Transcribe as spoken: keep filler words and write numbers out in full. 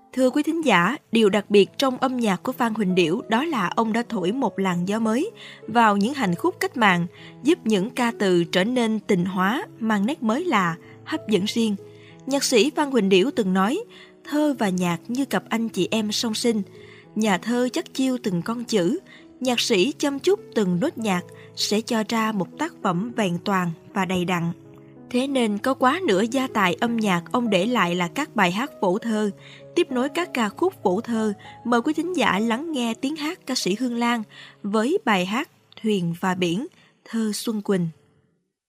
Thưa quý thính giả, điều đặc biệt trong âm nhạc của Phan Huỳnh Điểu đó là ông đã thổi một làn gió mới vào những hành khúc cách mạng, giúp những ca từ trở nên tình hóa, mang nét mới lạ, hấp dẫn riêng. Nhạc sĩ Phan Huỳnh Điểu từng nói, thơ và nhạc như cặp anh chị em song sinh. Nhà thơ chắc chiêu từng con chữ, nhạc sĩ chăm chút từng nốt nhạc sẽ cho ra một tác phẩm vẹn toàn và đầy đặn. Thế nên có quá nửa gia tài âm nhạc ông để lại là các bài hát phổ thơ. Tiếp nối các ca khúc phổ thơ, mời quý thính giả lắng nghe tiếng hát ca sĩ Hương Lan với bài hát Thuyền và Biển, thơ Xuân Quỳnh.